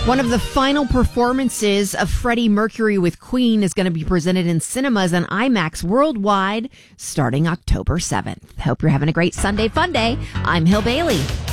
One of the final performances of Freddie Mercury with Queen is going to be presented in cinemas and IMAX worldwide starting October 7th. Hope you're having a great Sunday fun day. I'm Hill Bailey.